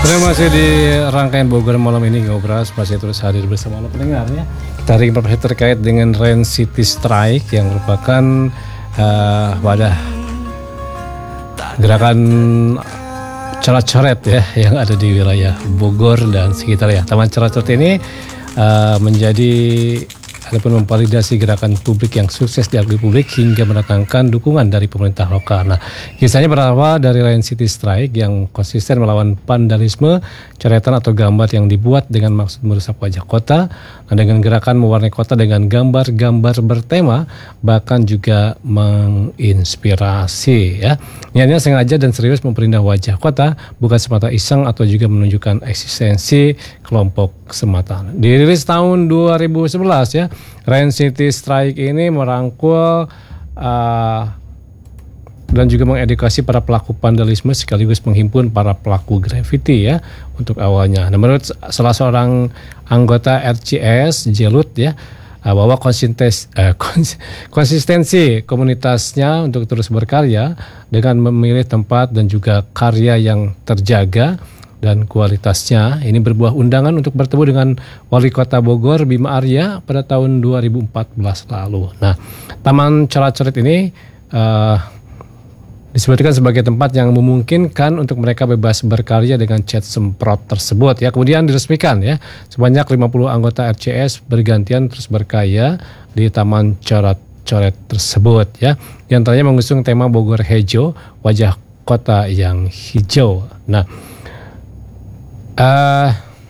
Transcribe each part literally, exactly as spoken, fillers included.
Terima kasih di rangkaian Bogor malam ini Ngobras masih terus hadir bersama lo pendengarnya. Tarik informasi terkait dengan Rain City Strike yang merupakan uh, wadah gerakan coret-coret ya yang ada di wilayah Bogor dan sekitar ya. Taman coret-coret ini uh, menjadi ataupun memvalidasi gerakan publik yang sukses diakui publik hingga mendatangkan dukungan dari pemerintah lokal. Nah, kisahnya berawal dari Rain City Strike yang konsisten melawan vandalisme, coretan atau gambar yang dibuat dengan maksud merusak wajah kota. Nah, dengan gerakan mewarnai kota dengan gambar-gambar bertema, bahkan juga menginspirasi ya. Niatnya sengaja dan serius memperindah wajah kota, bukan semata iseng atau juga menunjukkan eksistensi kelompok semata. Dirilis tahun dua ribu sebelas ya. Rain City Strike ini merangkul uh, dan juga mengedukasi para pelaku vandalisme sekaligus menghimpun para pelaku graffiti ya untuk awalnya. Nah, menurut salah seorang anggota R C S Jelut ya, uh, bahwa konsistensi, uh, konsistensi komunitasnya untuk terus berkarya dengan memilih tempat dan juga karya yang terjaga dan kualitasnya ini berbuah undangan untuk bertemu dengan Wali Kota Bogor Bima Arya pada tahun dua ribu empat belas lalu. Nah, Taman Coret-Coret ini uh, disebutkan sebagai tempat yang memungkinkan untuk mereka bebas berkarya dengan cat semprot tersebut ya. Kemudian diresmikan ya. Sebanyak lima puluh anggota R C S bergantian terus berkarya di Taman Coret-Coret tersebut ya. Di antaranya mengusung tema Bogor Hejo, wajah kota yang hijau. Nah, Uh,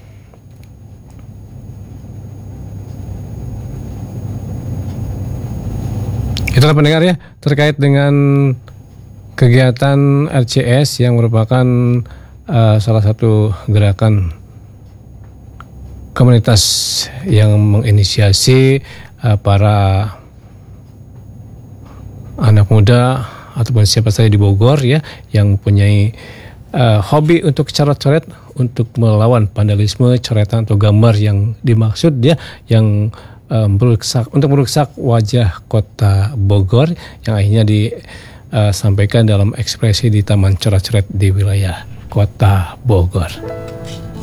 itulah pendengar ya terkait dengan kegiatan R C S yang merupakan uh, salah satu gerakan komunitas yang menginisiasi uh, para anak muda ataupun siapa saja di Bogor ya yang mempunyai uh, hobi untuk coret-coret untuk melawan vandalisme, coretan atau gambar yang dimaksud ya yang um, merusak untuk merusak wajah kota Bogor yang akhirnya disampaikan uh, dalam ekspresi di Taman Coret-Coret di wilayah kota Bogor.